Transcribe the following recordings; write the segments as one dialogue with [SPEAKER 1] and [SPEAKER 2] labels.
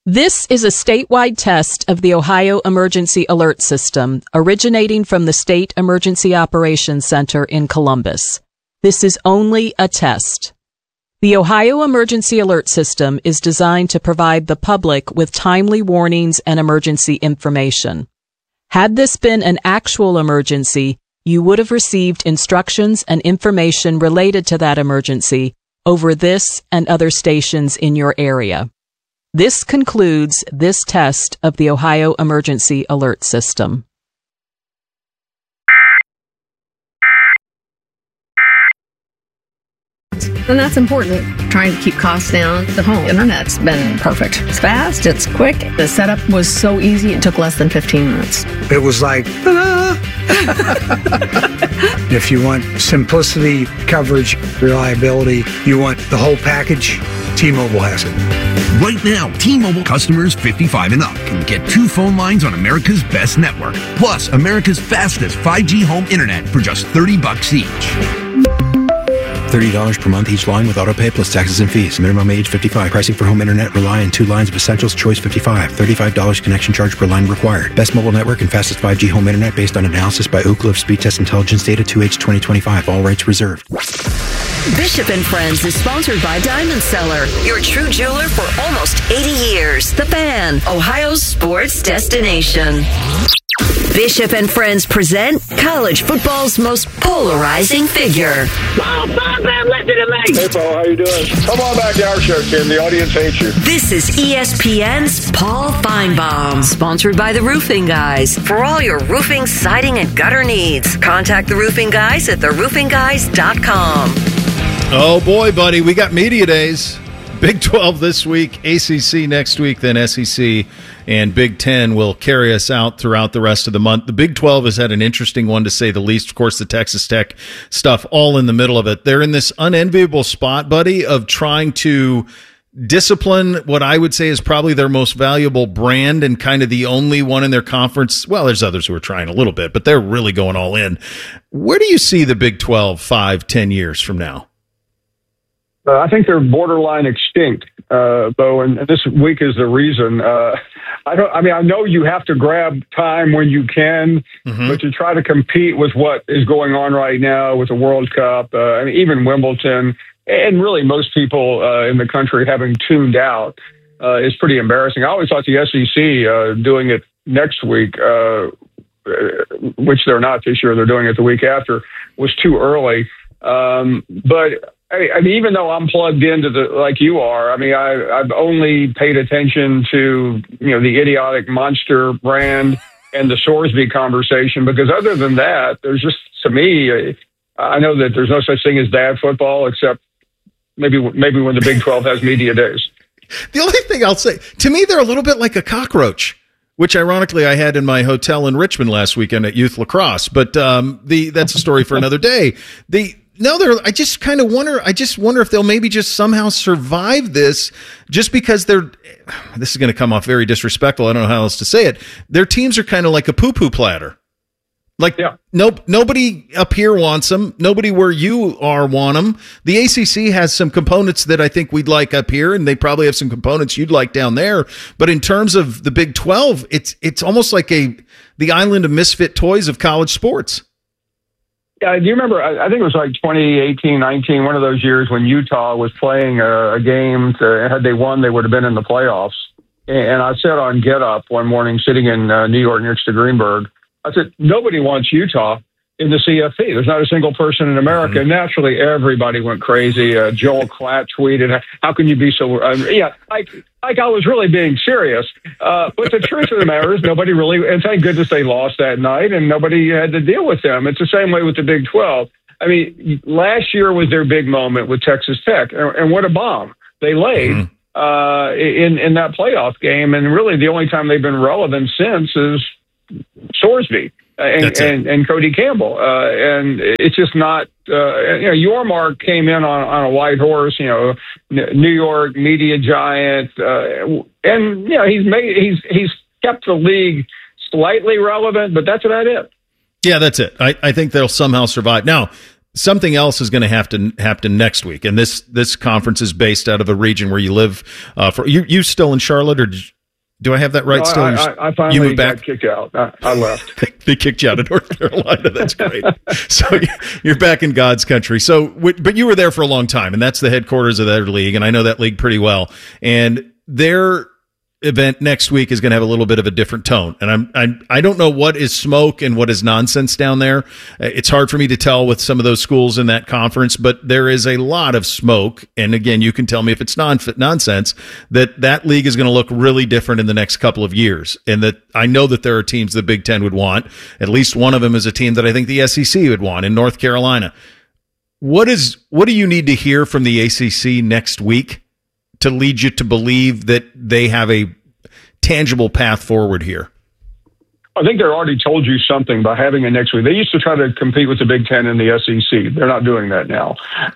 [SPEAKER 1] This is a statewide test of the Ohio Emergency Alert System, originating from the State Emergency Operations Center in Columbus. This is only a test. The Ohio Emergency Alert System is designed to provide the public with timely warnings and emergency information. Had this been an actual emergency, you would have received instructions and information related to that emergency over this and other stations in your area. This concludes this test of the Ohio Emergency Alert System.
[SPEAKER 2] And that's important. Trying to keep costs down. The home internet's been perfect. It's fast, it's quick. The setup was so easy, it took less than 15 minutes.
[SPEAKER 3] It was like, ta-da! If you want simplicity, coverage, reliability, you want the whole package, T-Mobile has it.
[SPEAKER 4] Right now, T-Mobile customers 55 and up can get 2 phone lines on America's best network, plus America's fastest 5G home internet for just $30 each.
[SPEAKER 5] $30 per month each line with autopay plus taxes and fees. Minimum age 55. Pricing for home internet rely on 2 lines of essentials. Choice 55. $35 connection charge per line required. Best mobile network and fastest 5G home internet based on analysis by Ookla of Speed Test Intelligence Data 2H 2025. All rights reserved.
[SPEAKER 6] Bishop and Friends is sponsored by Diamond Seller, your true jeweler for almost 80 years. The Fan, Ohio's sports destination. Bishop and Friends present college football's most polarizing figure.
[SPEAKER 7] Paul Feinbaum, listen to me.
[SPEAKER 8] Hey, Paul, how you doing? Come on back to our show, Tim. The audience hates you.
[SPEAKER 6] This is ESPN's Paul Feinbaum, sponsored by the Roofing Guys. For all your roofing, siding, and gutter needs, contact the Roofing Guys at theroofingguys.com.
[SPEAKER 9] Oh, boy, buddy, we got media days. Big 12 this week, ACC next week, then SEC, and Big 10 will carry us out throughout the rest of the month. The Big 12 has had an interesting one, to say the least. Of course, the Texas Tech stuff all in the middle of it. They're in this unenviable spot, buddy, of trying to discipline what I would say is probably their most valuable brand and kind of the only one in their conference. Well, there's others who are trying a little bit, but they're really going all in. Where do you see the Big 12 5, 10 years from now?
[SPEAKER 8] I think they're borderline extinct, Bo, and this week is the reason. I know you have to grab time when you can, but to try to compete with what is going on right now with the World Cup, even Wimbledon, and really most people in the country having tuned out, is pretty embarrassing. I always thought the SEC doing it next week, which they're not this year, they're doing it the week after, was too early. But I mean, even though I'm plugged into like you are, I've only paid attention to, the idiotic monster brand and the Sorsby conversation, because other than that, there's just, to me, I know that there's no such thing as bad football, except maybe when the Big 12 has media days.
[SPEAKER 9] The only thing I'll say, to me, they're a little bit like a cockroach, which ironically I had in my hotel in Richmond last weekend at youth lacrosse, but that's a story for another day. I just kind of wonder. I just wonder if they'll maybe just somehow survive this, just because this is going to come off very disrespectful. I don't know how else to say it. Their teams are kind of like a poo-poo platter. Like, nobody up here wants them. Nobody where you are want them. The ACC has some components that I think we'd like up here, and they probably have some components you'd like down there. But in terms of the Big 12, it's almost like the island of misfit toys of college sports.
[SPEAKER 8] Do you remember, I think it was like 2018, 19, one of those years when Utah was playing a game. Had they won, they would have been in the playoffs. And I said on Get Up one morning, sitting in New York next to Greenberg, I said, nobody wants Utah in the CFP. There's not a single person in America. Mm-hmm. Naturally, everybody went crazy. Joel Klatt tweeted, how can you be so... like I was really being serious. But the truth of the matter is nobody really... And thank goodness they lost that night, and nobody had to deal with them. It's the same way with the Big 12. I mean, last year was their big moment with Texas Tech, and what a bomb they laid in that playoff game. And really the only time they've been relevant since is Sorsby and Cody Campbell. And it's just not, Yormark came in on a white horse, New York media giant. And he's kept the league slightly relevant, but that's about it.
[SPEAKER 9] Yeah, that's it. I think they'll somehow survive. Now, something else is going to have to happen next week, and this conference is based out of a region where you live. You still in Charlotte, or Do I have that right?
[SPEAKER 8] No,
[SPEAKER 9] still,
[SPEAKER 8] I finally
[SPEAKER 9] you moved back?
[SPEAKER 8] got kicked out. I left.
[SPEAKER 9] They kicked you out of North Carolina. That's great. So you're back in God's country. So, but you were there for a long time, and that's the headquarters of their league, and I know that league pretty well. And their event next week is going to have a little bit of a different tone, and I don't know what is smoke and what is nonsense down there. It's hard for me to tell with some of those schools in that conference, but there is a lot of smoke. And again, you can tell me if it's nonsense. That league is going to look really different in the next couple of years, and that I know that there are teams the Big Ten would want. At least one of them is a team that I think the SEC would want in North Carolina. What do you need to hear from the ACC next week to lead you to believe that they have a tangible path forward here?
[SPEAKER 8] I think they're already told you something by having it next week. They used to try to compete with the Big Ten and the SEC. They're not doing that now.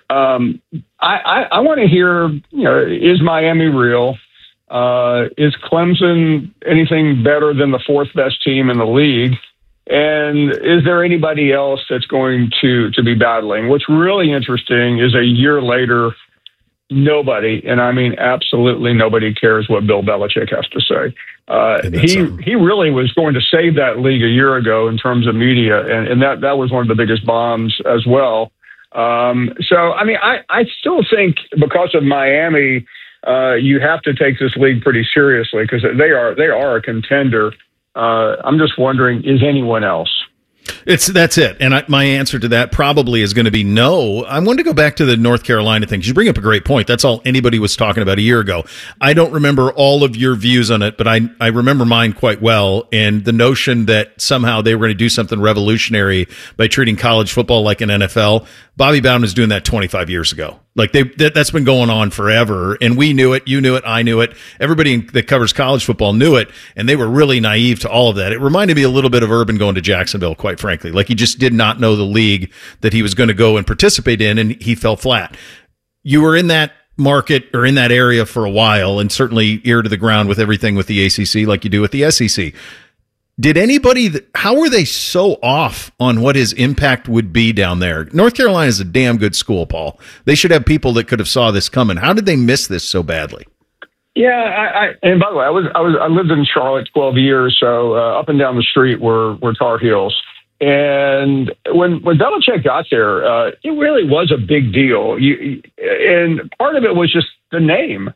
[SPEAKER 8] I want to hear, is Miami real? Is Clemson anything better than the fourth best team in the league? And is there anybody else that's going to be battling? What's really interesting is a year later, nobody, and I mean absolutely nobody, cares what Bill Belichick has to say. He really was going to save that league a year ago in terms of media, and that was one of the biggest bombs as well. So, I mean, I still think because of Miami, you have to take this league pretty seriously because they are a contender. I'm just wondering, is anyone else?
[SPEAKER 9] That's it. And my answer to that probably is going to be no. I wanted to go back to the North Carolina thing. You bring up a great point. That's all anybody was talking about a year ago. I don't remember all of your views on it, but I remember mine quite well. And the notion that somehow they were going to do something revolutionary by treating college football like an NFL. Bobby Bowden was doing that 25 years ago. Like that's been going on forever. And we knew it. You knew it. I knew it. Everybody that covers college football knew it. And they were really naive to all of that. It reminded me a little bit of Urban going to Jacksonville, quite frankly. Like he just did not know the league that he was going to go and participate in, and he fell flat. You were in that market or in that area for a while, and certainly ear to the ground with everything with the ACC like you do with the SEC. Did anybody, how were they so off on what his impact would be down there? North Carolina is a damn good school, Paul. They should have people that could have saw this coming. How did they miss this so badly?
[SPEAKER 8] Yeah, and by the way, I lived in Charlotte 12 years, so up and down the street were Tar Heels. And when Belichick got there, it really was a big deal. And part of it was just the name.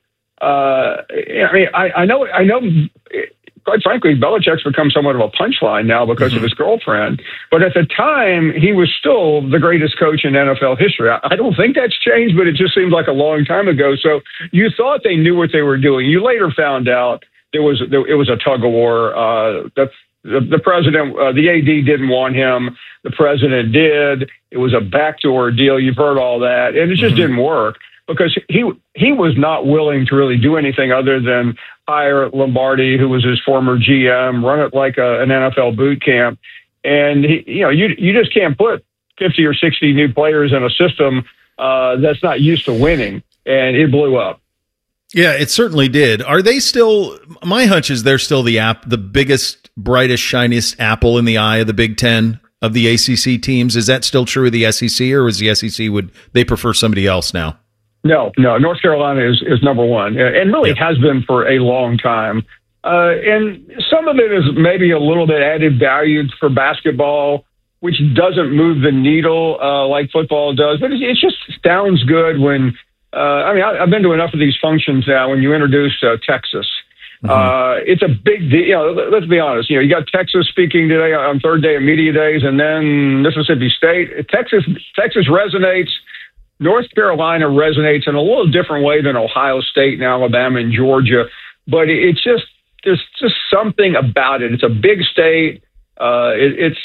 [SPEAKER 8] I mean, I know. Quite frankly, Belichick's become somewhat of a punchline now because of his girlfriend. But at the time, he was still the greatest coach in NFL history. I don't think that's changed, but it just seems like a long time ago. So you thought they knew what they were doing. You later found out it was a tug of war. The president, the AD didn't want him. The president did. It was a backdoor deal. You've heard all that. And it just didn't work because he was not willing to really do anything other than hire Lombardi, who was his former GM, run it like an NFL boot camp. And, you just can't put 50 or 60 new players in a system that's not used to winning. And it blew up.
[SPEAKER 9] Yeah, it certainly did. Are they still, my hunch is they're still the biggest, brightest, shiniest apple in the eye of the Big Ten of the ACC teams. Is that still true of the SEC, or is the SEC, would they prefer somebody else now?
[SPEAKER 8] No. North Carolina is number one, and really has been for a long time. And some of it is maybe a little bit added value for basketball, which doesn't move the needle like football does. But it just sounds good when, I've been to enough of these functions now when you introduce Texas. It's a big deal. Let's be honest. You got Texas speaking today on third day of media days, and then Mississippi State. Texas resonates. North Carolina resonates in a little different way than Ohio State and Alabama and Georgia, but there's just something about it. It's a big state. What's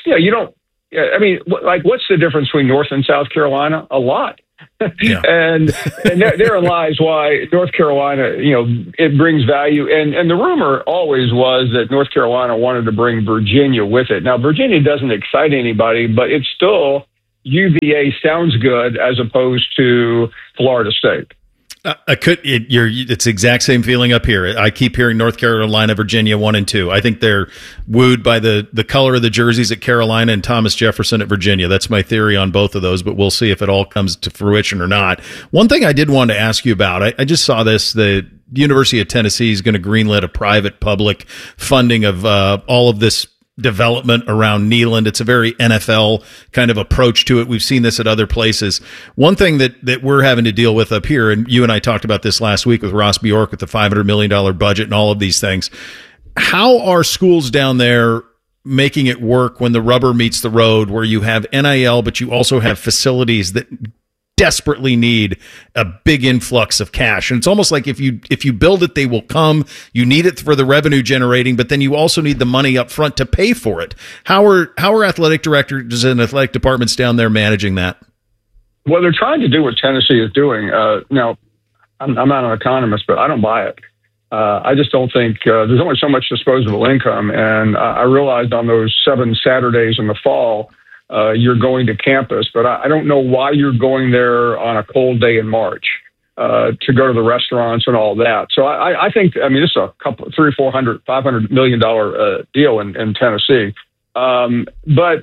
[SPEAKER 8] the difference between North and South Carolina? A lot. Yeah. and therein lies why North Carolina, it brings value. And the rumor always was that North Carolina wanted to bring Virginia with it. Now, Virginia doesn't excite anybody, but it's still UVA sounds good as opposed to Florida State.
[SPEAKER 9] It's the exact same feeling up here. I keep hearing North Carolina, Virginia 1 and 2. I think they're wooed by the color of the jerseys at Carolina and Thomas Jefferson at Virginia. That's my theory on both of those, but we'll see if it all comes to fruition or not. One thing I did want to ask you about, I just saw this, the University of Tennessee is going to greenlit a private-public funding of all of this development around Neyland. It's a very NFL kind of approach to it. We've seen this at other places. One thing that we're having to deal with up here, and you and I talked about this last week with Ross Bjork with the $500 million budget and all of these things. How are schools down there making it work when the rubber meets the road, where you have NIL, but you also have facilities that desperately need a big influx of cash? And it's almost like if you build it, they will come. You need it for the revenue generating, but then you also need the money up front to pay for it. How are athletic directors and athletic departments down there managing that?
[SPEAKER 8] Well, they're trying to do what Tennessee is doing. Now, I'm not an economist, but I don't buy it. I just don't think there's only so much disposable income. And I realized on those 7 Saturdays in the fall, you're going to campus, but I don't know why you're going there on a cold day in March to go to the restaurants and all that. So I think, this is a couple, $300, $400, $500 million deal in Tennessee. But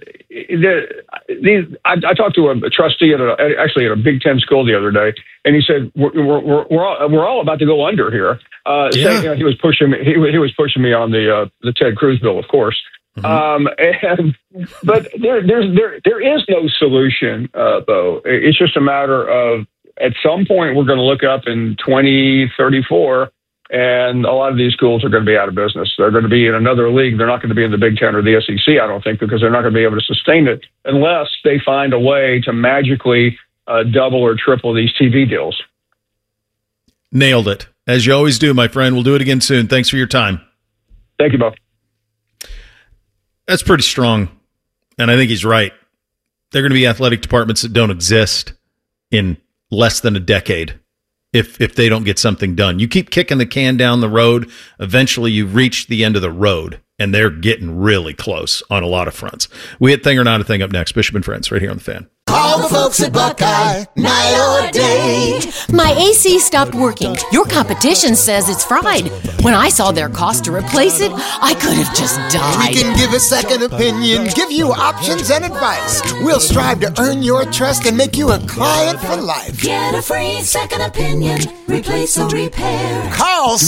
[SPEAKER 8] I talked to a trustee at a Big Ten school the other day, and he said we're all about to go under here. Saying, he was pushing me. He was pushing me on the Ted Cruz bill, of course. Mm-hmm. But there is no solution, though. It's just a matter of, at some point, we're going to look up in 2034, and a lot of these schools are going to be out of business. They're going to be in another league. They're not going to be in the Big Ten or the SEC, I don't think, because they're not going to be able to sustain it unless they find a way to magically double or triple these TV deals.
[SPEAKER 9] Nailed it. As you always do, my friend. We'll do it again soon. Thanks for your time.
[SPEAKER 8] Thank you, Bo.
[SPEAKER 9] That's pretty strong, and I think he's right. There are going to be athletic departments that don't exist in less than a decade if they don't get something done. You keep kicking the can down the road, eventually you reach the end of the road, and they're getting really close on a lot of fronts. We hit Thing or Not a Thing up next. Bishop and Friends, right here on The Fan.
[SPEAKER 10] Call the folks at Buckeye, night or day.
[SPEAKER 11] My AC stopped working. Your competition says it's fried. When I saw their cost to replace it, I could have just died.
[SPEAKER 10] We can give a second opinion, give you options and advice. We'll strive to earn your trust and make you a client for life.
[SPEAKER 12] Get a free second opinion, replace or repair.
[SPEAKER 10] Call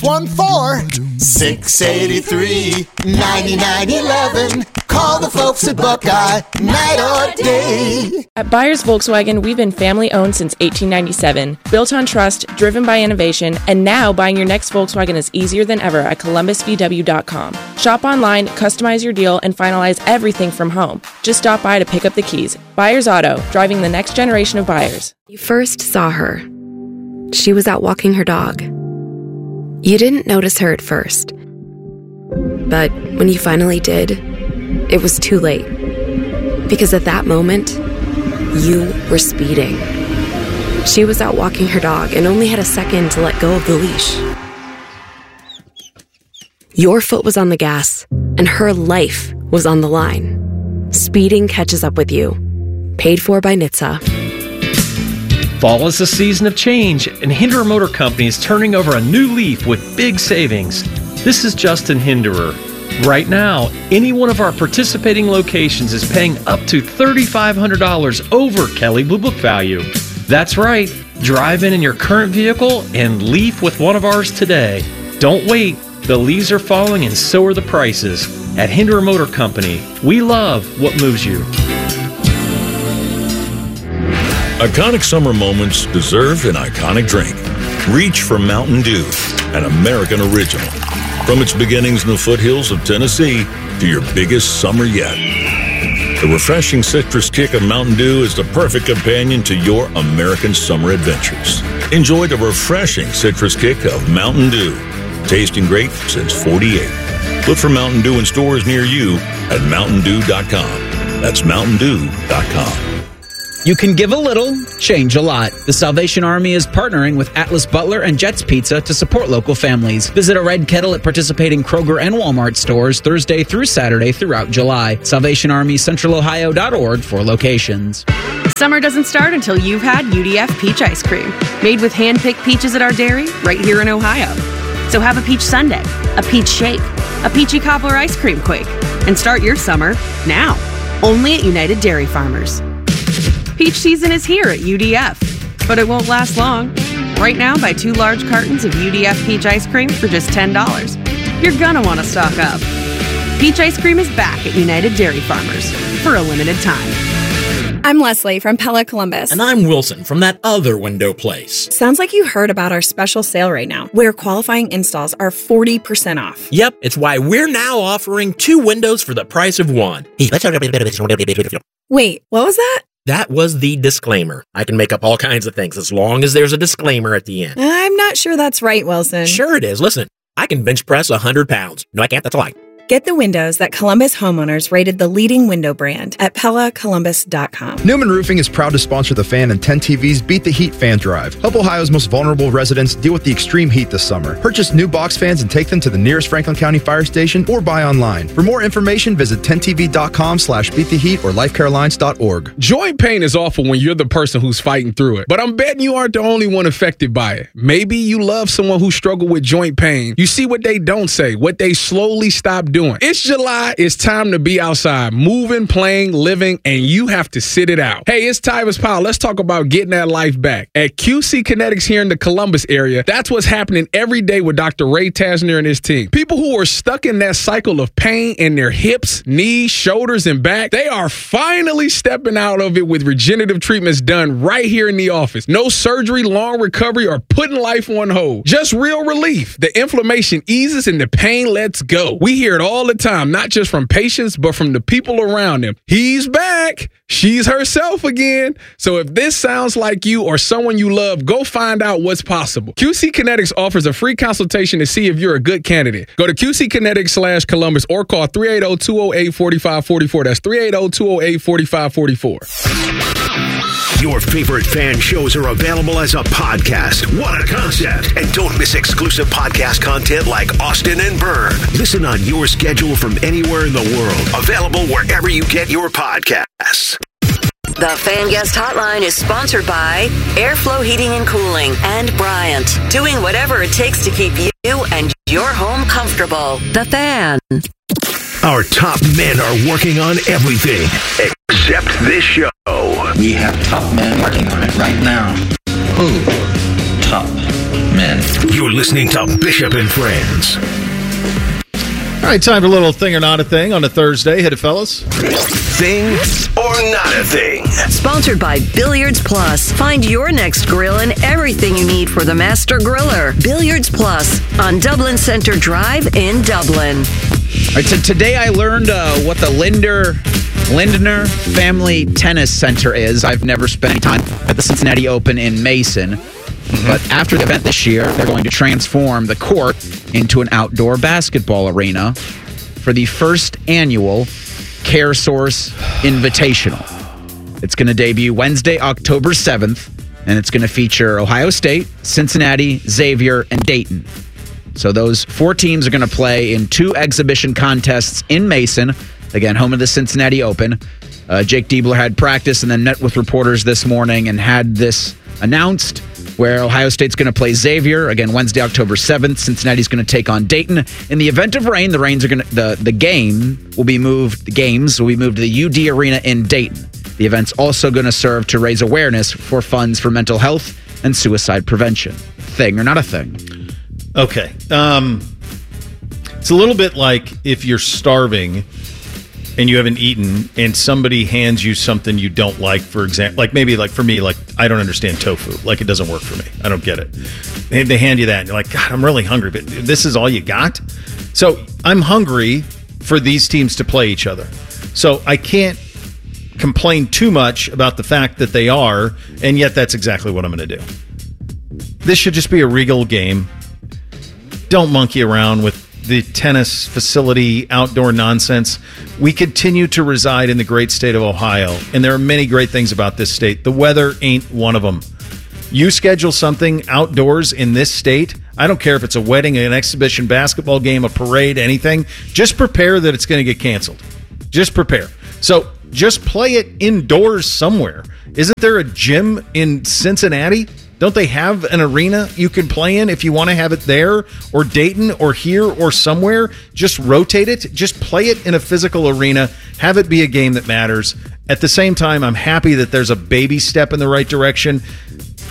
[SPEAKER 10] 614-683-9911. Call the folks at Buckeye, night or day.
[SPEAKER 13] At Byers Volkswagen, we've been family-owned since 1897, built on trust, driven by innovation, and now buying your next Volkswagen is easier than ever at ColumbusVW.com. Shop online, customize your deal, and finalize everything from home. Just stop by to pick up the keys. Byers Auto, driving the next generation of buyers.
[SPEAKER 14] You first saw her. She was out walking her dog. You didn't notice her at first. But when you finally did, it was too late. Because at that moment, you were speeding. She was out walking her dog and only had a second to let go of the leash. Your foot was on the gas, and her life was on the line. Speeding catches up with you. Paid for by NHTSA.
[SPEAKER 15] Fall is a season of change, and Hinderer Motor Company is turning over a new leaf with big savings. This is Justin Hinderer. Right now, any one of our participating locations is paying up to $3,500 over Kelley Blue Book value. That's right. Drive in your current vehicle and leave with one of ours today. Don't wait. The leaves are falling and so are the prices. At Hinderer Motor Company, we love what moves you.
[SPEAKER 16] Iconic summer moments deserve an iconic drink. Reach for Mountain Dew, an American original. From its beginnings in the foothills of Tennessee to your biggest summer yet. The refreshing citrus kick of Mountain Dew is the perfect companion to your American summer adventures. Enjoy the refreshing citrus kick of Mountain Dew. Tasting great since '48. Look for Mountain Dew in stores near you at MountainDew.com. That's MountainDew.com.
[SPEAKER 17] You can give a little, change a lot. The Salvation Army is partnering with Atlas Butler and Jets Pizza to support local families. Visit a red kettle at participating Kroger and Walmart stores Thursday through Saturday throughout July. SalvationArmyCentralOhio.org for locations.
[SPEAKER 18] Summer doesn't start until you've had UDF peach ice cream. Made with hand-picked peaches at our dairy right here in Ohio. So have a peach sundae, a peach shake, a peachy cobbler ice cream quake, and start your summer now. Only at United Dairy Farmers. Peach season is here at UDF, but it won't last long. Right now, buy 2 large cartons of UDF peach ice cream for just $10. You're gonna want to stock up. Peach ice cream is back at United Dairy Farmers for a limited time.
[SPEAKER 19] I'm Leslie from Pella Columbus.
[SPEAKER 20] And I'm Wilson from that other window place.
[SPEAKER 19] Sounds like you heard about our special sale right now, where qualifying installs are 40% off.
[SPEAKER 20] Yep, it's why we're now offering 2 windows for the price of 1.
[SPEAKER 19] Wait, what was that?
[SPEAKER 20] That was the disclaimer. I can make up all kinds of things as long as there's a disclaimer at the end.
[SPEAKER 19] I'm not sure that's right, Wilson.
[SPEAKER 20] Sure it is. Listen, I can bench press 100 pounds. No, I can't. That's a lie.
[SPEAKER 19] Get the windows that Columbus homeowners rated the leading window brand at PellaColumbus.com.
[SPEAKER 21] Newman Roofing is proud to sponsor The Fan and 10 TV's Beat the Heat fan drive. Help Ohio's most vulnerable residents deal with the extreme heat this summer. Purchase new box fans and take them to the nearest Franklin County fire station or buy online. For more information, visit 10tv.com/beattheheat or lifecarelines.org.
[SPEAKER 22] Joint pain is awful when you're the person who's fighting through it, but I'm betting you aren't the only one affected by it. Maybe you love someone who struggled with joint pain. You see what they don't say, what they slowly stop doing. It's July. It's time to be outside, moving, playing, living, and you have to sit it out. Hey, it's Tyvus Powell. Let's talk about getting that life back. At QC Kinetics here in the Columbus area, that's what's happening every day with Dr. Ray Tasner and his team. People who are stuck in that cycle of pain in their hips, knees, shoulders, and back, they are finally stepping out of it with regenerative treatments done right here in the office. No surgery, long recovery, or putting life on hold. Just real relief. The inflammation eases and the pain lets go. We hear it all the time, not just from patients, but from the people around them. He's back. She's herself again. So if this sounds like you or someone you love, go find out what's possible. QC Kinetics offers a free consultation to see if you're a good candidate. Go to QCkinetics/Columbus or call 380-208-4544. That's 380-208-4544.
[SPEAKER 23] Your favorite fan shows are available as a podcast. What a concept. And don't miss exclusive podcast content like Austin and Byrne. Listen on your schedule from anywhere in the world. Available wherever you get your podcasts.
[SPEAKER 6] The Fan Guest Hotline is sponsored by Airflow Heating and Cooling and Bryant, doing whatever it takes to keep you and your home comfortable. The Fan.
[SPEAKER 23] Our top men are working on everything except this show.
[SPEAKER 24] We have top men working on it right now. Who? Top men.
[SPEAKER 23] You're listening to Bishop and Friends.
[SPEAKER 9] All right, time for a little thing or not a thing on a Thursday. Hit it, fellas.
[SPEAKER 23] Thing or not a thing.
[SPEAKER 6] Sponsored by Billiards Plus. Find your next grill and everything you need for the master griller. Billiards Plus on Dublin Center Drive in Dublin.
[SPEAKER 17] All right, so today I learned what the Lindner Family Tennis Center is. I've never spent any time at the Cincinnati Open in Mason. But after the event this year, they're going to transform the court into an outdoor basketball arena for the first annual CareSource Invitational. It's going to debut Wednesday, October 7th, and it's going to feature Ohio State, Cincinnati, Xavier, and Dayton. So those 4 teams are going to play in 2 exhibition contests in Mason, again, home of the Cincinnati Open. Jake Diebler had practice and then met with reporters this morning and had this announced, where Ohio State's going to play Xavier, again, Wednesday, October 7th. Cincinnati's going to take on Dayton. In the event of rain, the games will be moved to the UD Arena in Dayton. The event's also going to serve to raise awareness for funds for mental health and suicide prevention. Thing or not a thing?
[SPEAKER 9] Okay. It's a little bit like if you're starving and you haven't eaten and somebody hands you something you don't like, for example, like maybe like for me, like I don't understand tofu. Like it doesn't work for me. I don't get it. They hand you that and you're like, God, I'm really hungry, but this is all you got? So I'm hungry for these teams to play each other. So I can't complain too much about the fact that they are, and yet that's exactly what I'm going to do. This should just be a regal game. Don't monkey around with the tennis facility outdoor nonsense. We continue to reside in the great state of Ohio, and there are many great things about this state. The weather ain't one of them. You schedule something outdoors in this state, I don't care if it's a wedding, an exhibition basketball game, a parade, anything, just prepare that it's going to get canceled. Just prepare. So just play it indoors somewhere. Isn't there a gym in Cincinnati? Don't they have an arena you can play in if you want to have it there or Dayton or here or somewhere? Just rotate it. Just play it in a physical arena. Have it be a game that matters. At the same time, I'm happy that there's a baby step in the right direction.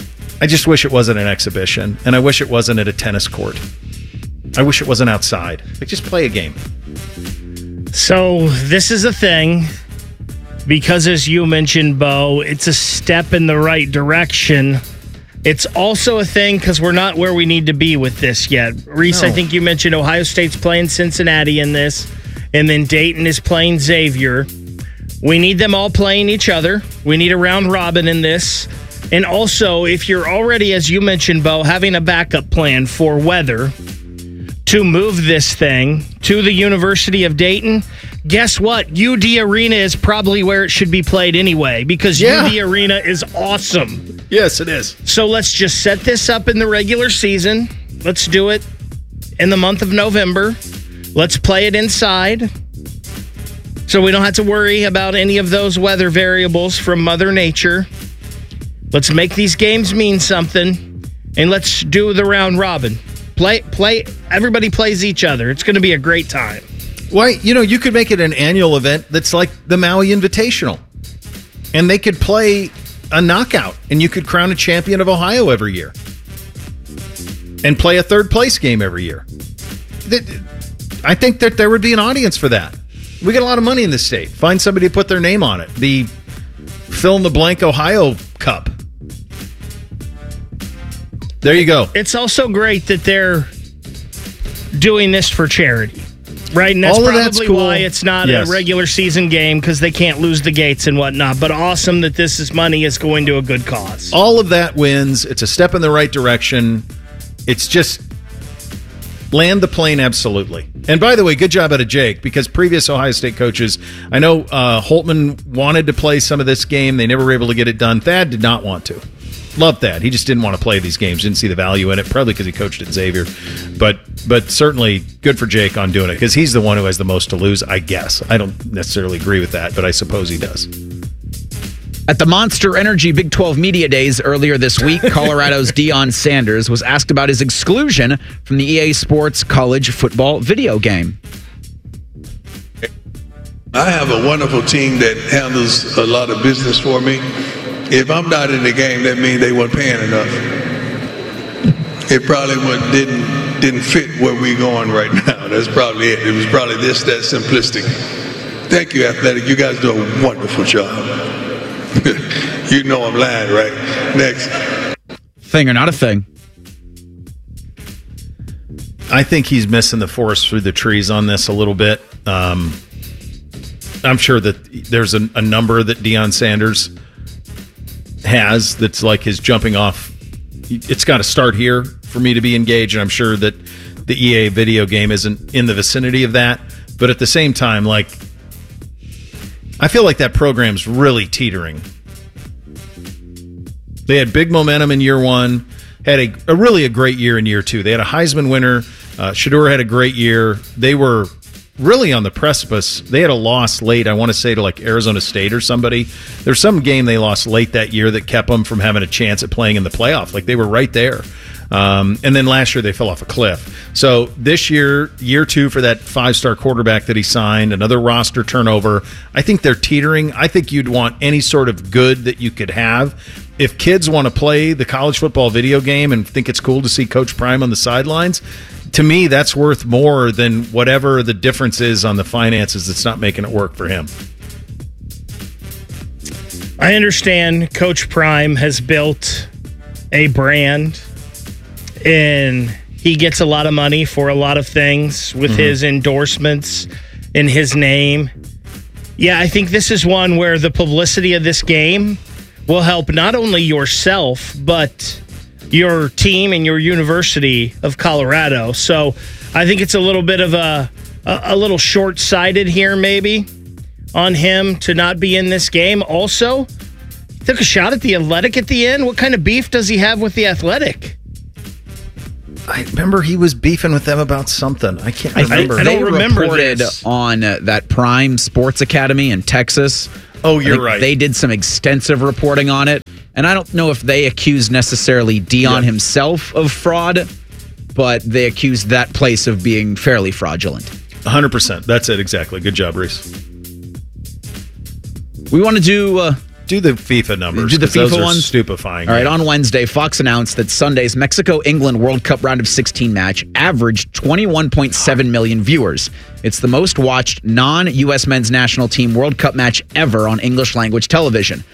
[SPEAKER 9] I just wish it wasn't an exhibition, and I wish it wasn't at a tennis court. I wish it wasn't outside. Like, just play a game.
[SPEAKER 1] So this is a thing because, as you mentioned, Bo, it's a step in the right direction. It's also a thing because we're not where we need to be with this yet. Reese,
[SPEAKER 9] No.
[SPEAKER 1] I think you mentioned Ohio State's playing Cincinnati in this, and then Dayton is playing Xavier. We need them all playing each other. We need a round robin in this. And also, if you're already, as you mentioned, Bo, having a backup plan for weather to move this thing to the University of Dayton, guess what? UD Arena is probably where it should be played anyway, because UD Arena is awesome.
[SPEAKER 9] Yes, it is.
[SPEAKER 1] So let's just set this up in the regular season. Let's do it in the month of November. Let's play it inside, so we don't have to worry about any of those weather variables from Mother Nature. Let's make these games mean something, and let's do the round robin. Play. Everybody plays each other. It's going to be a great time.
[SPEAKER 9] Why? You could make it an annual event that's like the Maui Invitational, and they could play a knockout, and you could crown a champion of Ohio every year, and play a third place game every year. I think that there would be an audience for that. We get a lot of money in this state. Find somebody to put their name on it. The fill in the blank Ohio Cup. There you go.
[SPEAKER 1] It's also great that they're doing this for charity, right? And that's
[SPEAKER 9] All of
[SPEAKER 1] probably
[SPEAKER 9] that's cool.
[SPEAKER 1] why it's not
[SPEAKER 9] Yes.
[SPEAKER 1] a regular season game, because they can't lose the gates and whatnot. But awesome that money is going to a good cause.
[SPEAKER 9] All of that wins. It's a step in the right direction. It's just land the plane, absolutely. And by the way, good job out of Jake, because previous Ohio State coaches, I know Holtman wanted to play some of this game. They never were able to get it done. Thad did not want to. Loved that. He just didn't want to play these games. Didn't see the value in it, probably because he coached at Xavier. But certainly good for Jake on doing it, because he's the one who has the most to lose, I guess. I don't necessarily agree with that, but I suppose he does.
[SPEAKER 17] At the Monster Energy Big 12 Media Days earlier this week, Colorado's Deion Sanders was asked about his exclusion from the EA Sports college football video game.
[SPEAKER 2] I have a wonderful team that handles a lot of business for me. If I'm not in the game, that means they weren't paying enough. It probably didn't fit where we're going right now. That's probably it. It was probably that simplistic. Thank you, Athletic. You guys do a wonderful job. You know I'm lying, right? Next.
[SPEAKER 17] Thing or not a thing?
[SPEAKER 9] I think he's missing the forest through the trees on this a little bit. I'm sure that there's a number that Deion Sanders has that's like his jumping off. It's got to start here for me to be engaged, and I'm sure that the EA video game isn't in the vicinity of that. But at the same time, like, I feel like that program's really teetering. They had big momentum in year one, had a really great year in year two. They had a Heisman winner. Shedeur had a great year. They were really on the precipice. They had a loss late, I want to say, to like Arizona State or somebody. There's some game they lost late that year that kept them from having a chance at playing in the playoff. Like, they were right there. And then last year they fell off a cliff. So this year, year two for that 5-star quarterback that he signed, another roster turnover. I think they're teetering. I think you'd want any sort of good that you could have. If kids want to play the college football video game and think it's cool to see Coach Prime on the sidelines, to me, that's worth more than whatever the difference is on the finances that's not making it work for him.
[SPEAKER 1] I understand Coach Prime has built a brand, and he gets a lot of money for a lot of things with his endorsements and his name. Yeah, I think this is one where the publicity of this game will help not only yourself, but your team and your University of Colorado. So I think it's a little bit of a little short-sighted here maybe on him to not be in this game. Also, he took a shot at the Athletic at the end. What kind of beef does he have with the Athletic?
[SPEAKER 9] I remember he was beefing with them about something. I can't remember.
[SPEAKER 17] I don't remember reported
[SPEAKER 1] this.
[SPEAKER 17] on that Prime Sports Academy in Texas.
[SPEAKER 9] Oh, you're right.
[SPEAKER 17] They did some extensive reporting on it. And I don't know if they accused necessarily Deion himself of fraud, but they accused that place of being fairly fraudulent.
[SPEAKER 9] 100%. That's it, exactly. Good job, Reese.
[SPEAKER 17] We want to do
[SPEAKER 9] Do the FIFA numbers.
[SPEAKER 17] Do the
[SPEAKER 9] 'cause those
[SPEAKER 17] FIFA
[SPEAKER 9] are
[SPEAKER 17] ones?
[SPEAKER 9] stupefying.
[SPEAKER 17] All right, on Wednesday, Fox announced that Sunday's Mexico-England World Cup round of 16 match averaged 21.7 million viewers. It's the most watched non-U.S. men's national team World Cup match ever on English-language television.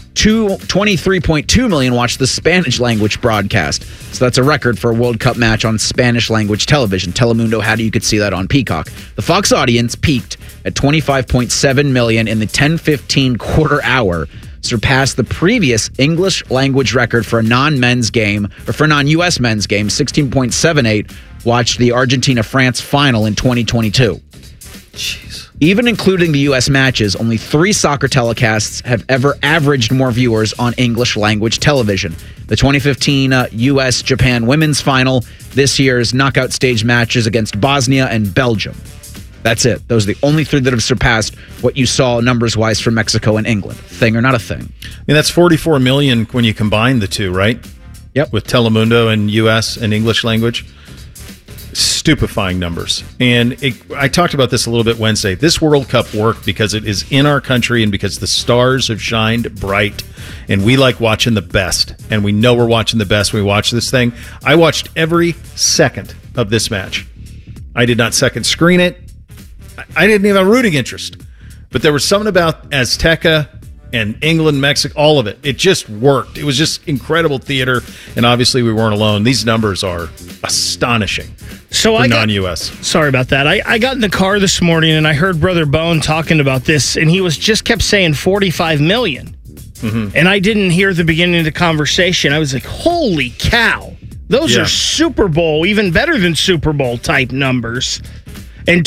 [SPEAKER 17] 23.2 million watched the Spanish-language broadcast. So that's a record for a World Cup match on Spanish-language television. Telemundo had it. You could see that on Peacock. The Fox audience peaked at 25.7 million in the 10:15 quarter hour, surpassed the previous English-language record for a non-men's game, or for a non-U.S. men's game. 16.78 watched the Argentina-France final in 2022. Jeez. Even including the U.S. matches, only 3 soccer telecasts have ever averaged more viewers on English-language television. The 2015 U.S.-Japan women's final, this year's knockout stage matches against Bosnia and Belgium. That's it. Those are the only 3 that have surpassed what you saw numbers-wise for Mexico and England. Thing or not a thing?
[SPEAKER 9] I mean, that's 44 million when you combine the two, right?
[SPEAKER 17] Yep.
[SPEAKER 9] With Telemundo and U.S. and English language. Stupefying numbers. And I talked about this a little bit Wednesday. This World Cup worked because it is in our country and because the stars have shined bright, and we like watching the best. And we know we're watching the best when we watch this thing. I watched every second of this match. I did not second screen it. I didn't even have a rooting interest. But there was something about Azteca and England, Mexico, all of it. It just worked. It was just incredible theater, and obviously we weren't alone. These numbers are astonishing for non-U.S.
[SPEAKER 1] Sorry about that. I got in the car this morning, and I heard Brother Bone talking about this, and he just kept saying 45 million. Mm-hmm. And I didn't hear the beginning of the conversation. I was like, holy cow. Those are Super Bowl, even better than Super Bowl type numbers. And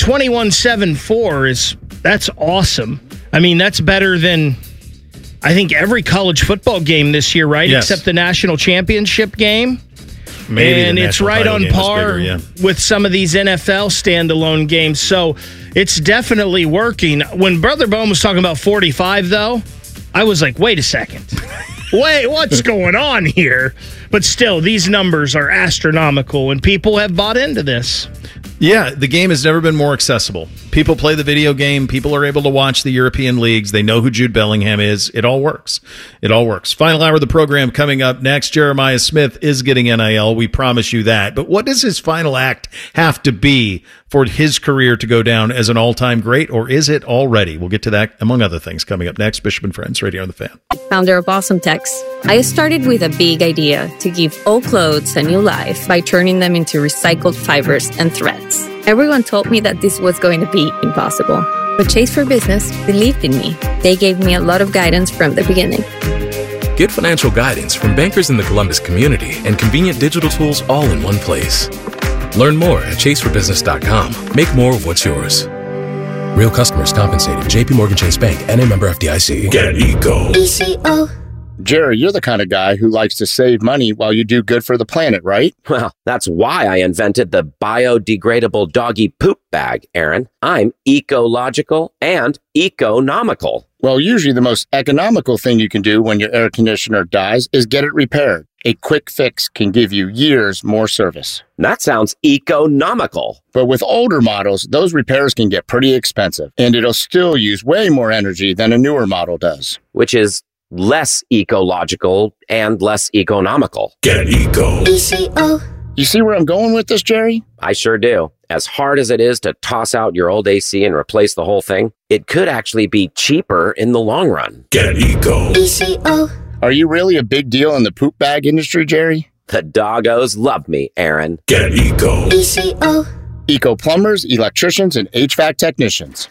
[SPEAKER 1] 21.74 that's awesome. I mean, that's better than I think every college football game this year, right?
[SPEAKER 9] Yes.
[SPEAKER 1] Except the national championship game.
[SPEAKER 9] Maybe
[SPEAKER 1] and it's right on par with some of these NFL standalone games. So it's definitely working. When Brother Bone was talking about 45, though, I was like, wait a second. Wait, what's going on here? But still, these numbers are astronomical, and people have bought into this.
[SPEAKER 9] Yeah, the game has never been more accessible. People play the video game. People are able to watch the European leagues. They know who Jude Bellingham is. It all works. It all works. Final hour of the program coming up next. Jeremiah Smith is getting NIL. We promise you that. But what does his final act have to be for his career to go down as an all-time great, or is it already? We'll get to that, among other things, coming up next. Bishop and Friends, Radio on the Fan.
[SPEAKER 3] Founder of Awesome Tex. I started with a big idea to give old clothes a new life by turning them into recycled fibers and threads. Everyone told me that this was going to be impossible. But Chase for Business believed in me. They gave me a lot of guidance from the beginning.
[SPEAKER 4] Get financial guidance from bankers in the Columbus community and convenient digital tools all in one place. Learn more at chaseforbusiness.com. Make more of what's yours. Real customers compensated. JP Morgan Chase Bank, NA member FDIC.
[SPEAKER 16] Get Eco.
[SPEAKER 3] ECO.
[SPEAKER 5] Jerry, you're the kind of guy who likes to save money while you do good for the planet, right?
[SPEAKER 7] Well, that's why I invented the biodegradable doggy poop bag, Aaron. I'm ecological and economical.
[SPEAKER 5] Well, usually the most economical thing you can do when your air conditioner dies is get it repaired. A quick fix can give you years more service.
[SPEAKER 7] That sounds economical.
[SPEAKER 5] But with older models, those repairs can get pretty expensive, and it'll still use way more energy than a newer model does.
[SPEAKER 7] Which is less ecological and less economical.
[SPEAKER 16] Get Eco.
[SPEAKER 3] ECO.
[SPEAKER 5] You see where I'm going with this, Jerry?
[SPEAKER 7] I sure do. As hard as it is to toss out your old AC and replace the whole thing, it could actually be cheaper in the long run.
[SPEAKER 16] Get Eco.
[SPEAKER 3] ECO.
[SPEAKER 5] Are you really a big deal in the poop bag industry, Jerry?
[SPEAKER 7] The doggos love me, Aaron.
[SPEAKER 16] Get Eco.
[SPEAKER 3] ECO.
[SPEAKER 5] Eco plumbers, electricians, and HVAC technicians.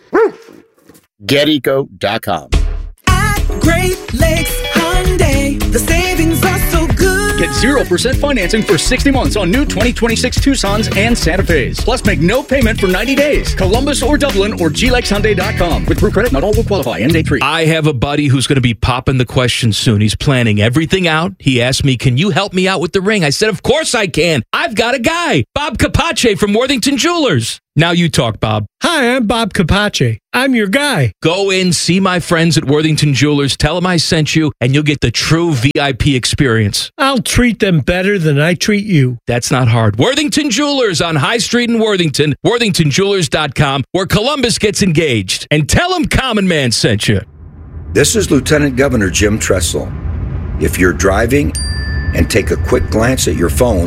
[SPEAKER 5] GetEco.com.
[SPEAKER 25] Great Lakes Hyundai. The savings are so good.
[SPEAKER 26] Get 0% financing for 60 months on new 2026 Tucsons and Santa Fe's. Plus, make no payment for 90 days. Columbus or Dublin or GLexHyundai.com. With Proof Credit, not all will qualify. End date 3.
[SPEAKER 27] I have a buddy who's going to be popping the question soon. He's planning everything out. He asked me, can you help me out with the ring? I said, of course I can. I've got a guy, Bob Capace from Worthington Jewelers. Now you talk, Bob.
[SPEAKER 28] Hi, I'm Bob Capace. I'm your guy.
[SPEAKER 27] Go in, see my friends at Worthington Jewelers, tell them I sent you, and you'll get the true VIP experience.
[SPEAKER 28] I'll treat them better than I treat you.
[SPEAKER 27] That's not hard. Worthington Jewelers on High Street in Worthington, worthingtonjewelers.com, where Columbus gets engaged. And tell them Common Man sent you.
[SPEAKER 8] This is Lieutenant Governor Jim Tressel. If you're driving and take a quick glance at your phone,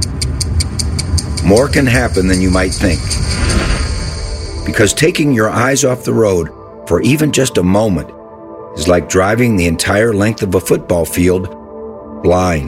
[SPEAKER 8] more can happen than you might think. Because taking your eyes off the road for even just a moment is like driving the entire length of a football field blind.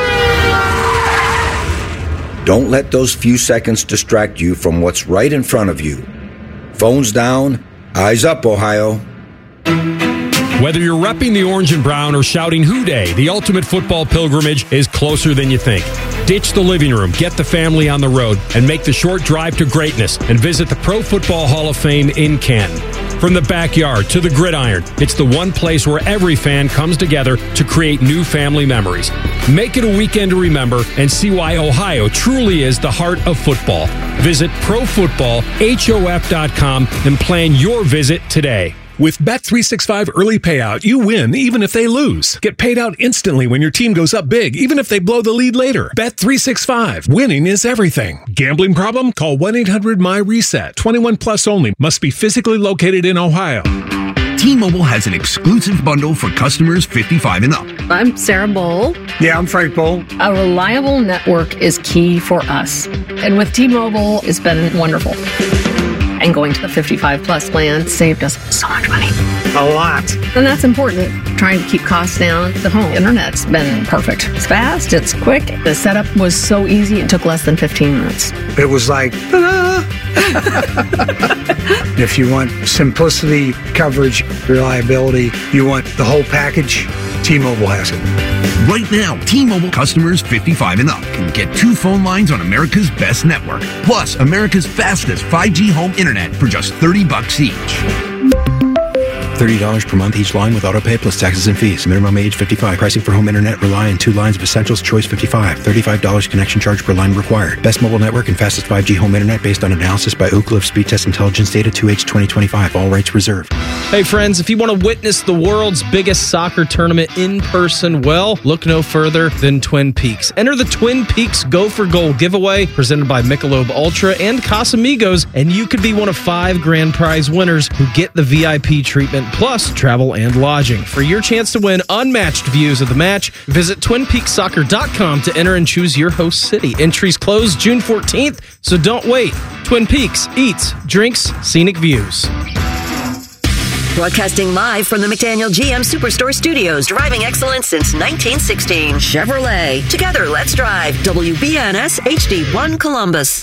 [SPEAKER 8] Don't let those few seconds distract you from what's right in front of you. Phones down, eyes up, Ohio.
[SPEAKER 10] Whether you're repping the orange and brown or shouting Hoo Day, the ultimate football pilgrimage is closer than you think. Ditch the living room, get the family on the road, and make the short drive to greatness and visit the Pro Football Hall of Fame in Canton. From the backyard to the gridiron, it's the one place where every fan comes together to create new family memories. Make it a weekend to remember and see why Ohio truly is the heart of football. Visit ProFootballHof.com and plan your visit today.
[SPEAKER 11] With Bet365 Early Payout, you win even if they lose. Get paid out instantly when your team goes up big, even if they blow the lead later. Bet365. Winning is everything. Gambling problem? Call 1-800-MY-RESET. 21 plus only. Must be physically located in Ohio.
[SPEAKER 12] T-Mobile has an exclusive bundle for customers 55 and up.
[SPEAKER 13] I'm Sarah Bowl.
[SPEAKER 12] Yeah, I'm Frank Bowl.
[SPEAKER 13] A reliable network is key for us. And with T-Mobile, it's been wonderful. And going to the 55 plus plan saved us so much money.
[SPEAKER 12] A lot.
[SPEAKER 13] And that's important. Trying to keep costs down. The home internet's been perfect. It's fast, it's quick. The setup was so easy, it took less than 15 minutes.
[SPEAKER 12] It was like, ta-da! If you want simplicity, coverage, reliability, you want the whole package, T-Mobile has it. Right now, T-Mobile customers 55 and up can get 2 phone lines on America's best network, plus America's fastest 5G home internet for just $30 each.
[SPEAKER 14] $30 per month each line with autopay plus taxes and fees. Minimum age 55. Pricing for home internet rely on 2 lines of Essentials Choice 55. $35 connection charge per line required. Best mobile network and fastest 5G home internet based on analysis by Oak Cliff Speed Test Intelligence data 2H 2025. All rights reserved.
[SPEAKER 27] Hey friends, if you want to witness the world's biggest soccer tournament in person, well, look no further than Twin Peaks. Enter the Twin Peaks Go for Gold giveaway presented by Michelob Ultra and Casamigos, and you could be one of 5 grand prize winners who get the VIP treatment plus travel and lodging. For your chance to win unmatched views of the match, visit TwinPeaksSoccer.com to enter and choose your host city. Entries close June 14th, so don't wait. Twin Peaks eats, drinks, scenic views.
[SPEAKER 6] Broadcasting live from the McDaniel GM Superstore Studios, driving excellence since 1916. Chevrolet. Together, let's drive. WBNS HD1 Columbus.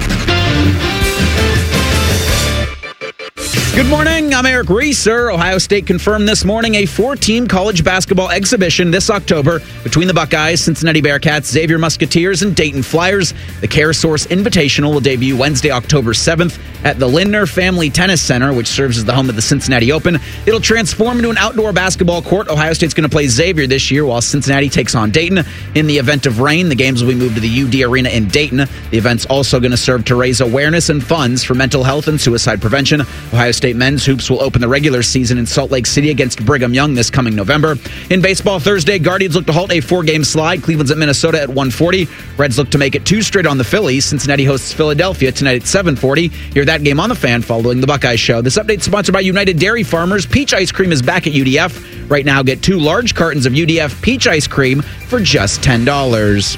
[SPEAKER 17] Good morning. I'm Eric Reeser. Ohio State confirmed this morning a 4-team college basketball exhibition this October between the Buckeyes, Cincinnati Bearcats, Xavier Musketeers, and Dayton Flyers. The CareSource Invitational will debut Wednesday, October 7th at the Lindner Family Tennis Center, which serves as the home of the Cincinnati Open. It'll transform into an outdoor basketball court. Ohio State's going to play Xavier this year, while Cincinnati takes on Dayton. In the event of rain, the games will be moved to the UD Arena in Dayton. The event's also going to serve to raise awareness and funds for mental health and suicide prevention. Ohio State men's hoops will open the regular season in Salt Lake City against Brigham Young this coming November. In baseball Thursday, Guardians look to halt a 4-game slide. Cleveland's at Minnesota at 1:40. Reds look to make it 2 straight on the Phillies. Cincinnati hosts Philadelphia tonight at 7:40. Hear that game on the Fan following the Buckeyes show. This update is sponsored by United Dairy Farmers. Peach ice cream is back at UDF. Right now, get 2 large cartons of UDF peach ice cream for just $10.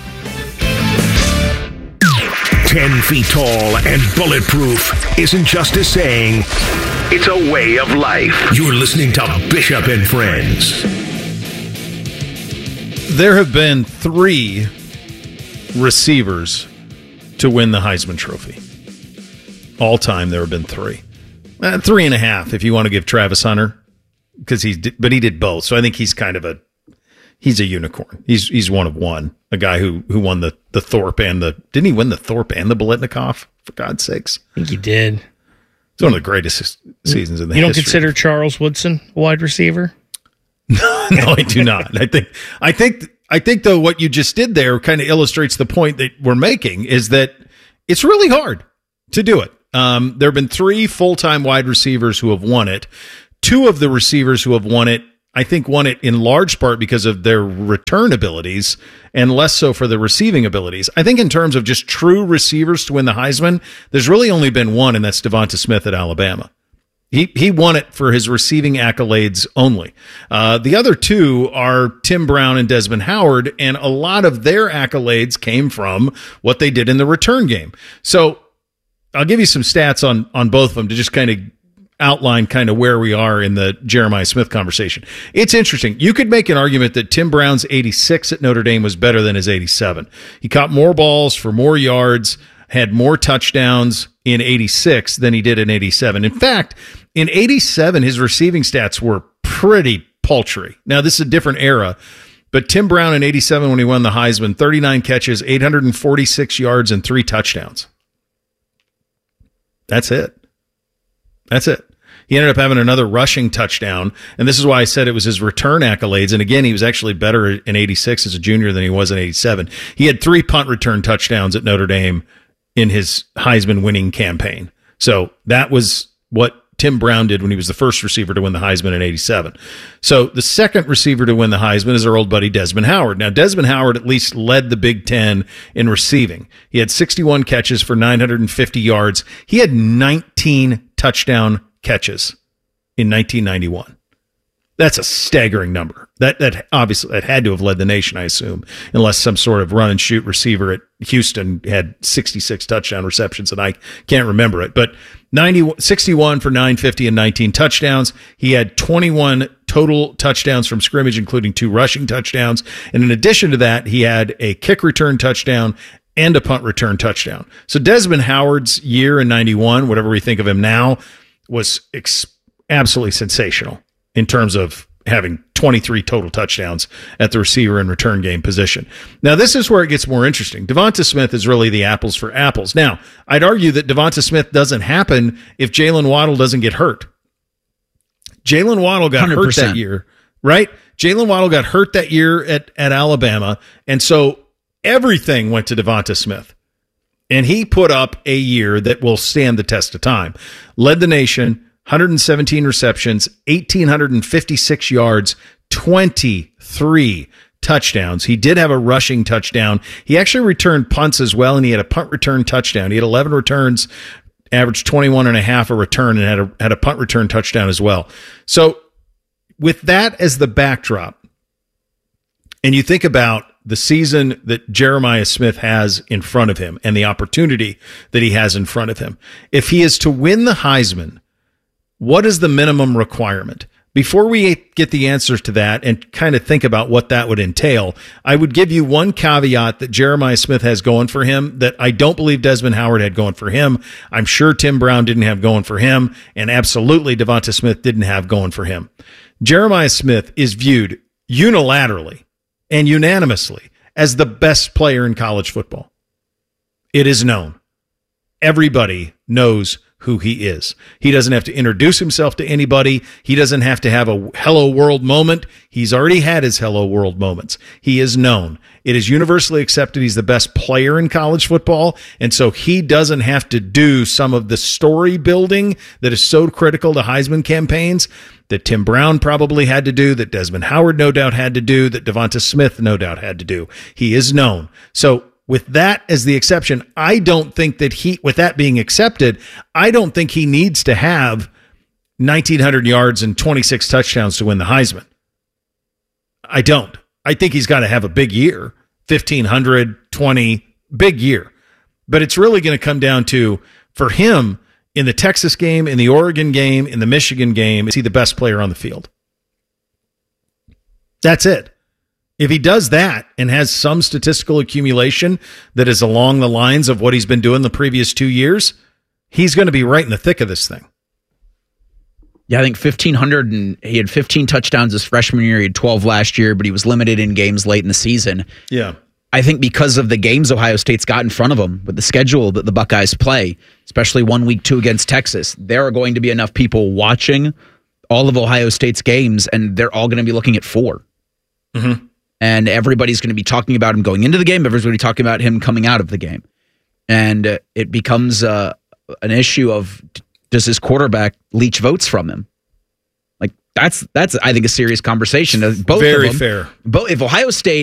[SPEAKER 23] 10 feet tall and bulletproof isn't just a saying, it's a way of life. You're listening to Bishop and Friends.
[SPEAKER 9] There have been 3 receivers to win the Heisman Trophy. All time, there have been 3. 3.5 if you want to give Travis Hunter, because he did both. So I think he's kind of he's a unicorn. He's one of one. A guy who won the Thorpe and didn't he win the Thorpe and the Biletnikoff, for God's sakes?
[SPEAKER 1] I think he did.
[SPEAKER 9] It's one of the greatest seasons in the history.
[SPEAKER 1] You don't consider Charles Woodson a wide receiver?
[SPEAKER 9] No, I do not. I think though what you just did there kind of illustrates the point that we're making, is that it's really hard to do it. There have been 3 full-time wide receivers who have won it. 2 of the receivers who have won it, I think, won it in large part because of their return abilities and less so for the receiving abilities. I think in terms of just true receivers to win the Heisman, there's really only been one, and that's Devonta Smith at Alabama. He won it for his receiving accolades only. The other two are Tim Brown and Desmond Howard, and a lot of their accolades came from what they did in the return game. So I'll give you some stats on both of them to just kind of outline kind of where we are in the Jeremiah Smith conversation. It's interesting. You could make an argument that Tim Brown's 86 at Notre Dame was better than his 87. He caught more balls for more yards, had more touchdowns in 86 than he did in 87. In fact, in 87, his receiving stats were pretty paltry. Now, this is a different era, but Tim Brown in 87, when he won the Heisman, 39 catches, 846 yards, and 3 touchdowns. That's it. He ended up having another rushing touchdown, and this is why I said it was his return accolades. And again, he was actually better in 86 as a junior than he was in 87. He had 3 punt return touchdowns at Notre Dame in his Heisman winning campaign. So that was what Tim Brown did when he was the first receiver to win the Heisman in 87. So the second receiver to win the Heisman is our old buddy Desmond Howard. Now, Desmond Howard at least led the Big Ten in receiving. He had 61 catches for 950 yards. He had 19 touchdown catches in 1991. That's a staggering number. That obviously that had to have led the nation, I assume, unless some sort of run and shoot receiver at Houston had 66 touchdown receptions, and I can't remember it. But 61 for 950 and 19 touchdowns. He had 21 total touchdowns from scrimmage, including 2 rushing touchdowns. And in addition to that, he had a kick return touchdown and a punt return touchdown. So Desmond Howard's year in 91, whatever we think of him now, was absolutely sensational in terms of having 23 total touchdowns at the receiver and return game position. Now, this is where it gets more interesting. Devonta Smith is really the apples for apples. Now, I'd argue that Devonta Smith doesn't happen if Jalen Waddle doesn't get hurt. Jalen Waddle got 100%. Hurt that year, right? Jalen Waddle got hurt that year at Alabama, and so everything went to Devonta Smith. And he put up a year that will stand the test of time. Led the nation, 117 receptions, 1,856 yards, 23 touchdowns. He did have a rushing touchdown. He actually returned punts as well, and he had a punt return touchdown. He had 11 returns, averaged 21.5 a return, and had a punt return touchdown as well. So with that as the backdrop, and you think about the season that Jeremiah Smith has in front of him and the opportunity that he has in front of him, if he is to win the Heisman, what is the minimum requirement? Before we get the answers to that and kind of think about what that would entail, I would give you one caveat that Jeremiah Smith has going for him that I don't believe Desmond Howard had going for him. I'm sure Tim Brown didn't have going for him, and absolutely Devonta Smith didn't have going for him. Jeremiah Smith is viewed unilaterally and unanimously as the best player in college football. It is known. Everybody knows who he is. He doesn't have to introduce himself to anybody. He doesn't have to have a hello world moment. He's already had his hello world moments. He is known. It is universally accepted he's the best player in college football, and so he doesn't have to do some of the story building that is so critical to Heisman campaigns that Tim Brown probably had to do, that Desmond Howard no doubt had to do, that Devonta Smith no doubt had to do. He is known. So with that as the exception, I don't think that with that being accepted, I don't think he needs to have 1,900 yards and 26 touchdowns to win the Heisman. I don't. I think he's got to have a big year, 1,500, 20, big year. But it's really going to come down to, for him, in the Texas game, in the Oregon game, in the Michigan game, is he the best player on the field? That's it. If he does that and has some statistical accumulation that is along the lines of what he's been doing the previous 2 years, he's going to be right in the thick of this thing.
[SPEAKER 17] Yeah, I think 1,500, and he had 15 touchdowns his freshman year. He had 12 last year, but he was limited in games late in the season.
[SPEAKER 9] Yeah.
[SPEAKER 17] I think because of the games Ohio State's got in front of them, with the schedule that the Buckeyes play, especially 1 week 2 against Texas, there are going to be enough people watching all of Ohio State's games, and they're all going to be looking at 4.
[SPEAKER 9] Mm-hmm.
[SPEAKER 17] And everybody's going to be talking about him going into the game. Everybody's going to be talking about him coming out of the game. And it becomes an issue of, does his quarterback leech votes from him? Like, that's I think, a serious conversation. Both
[SPEAKER 9] Very
[SPEAKER 17] of them,
[SPEAKER 9] fair.
[SPEAKER 17] If Ohio State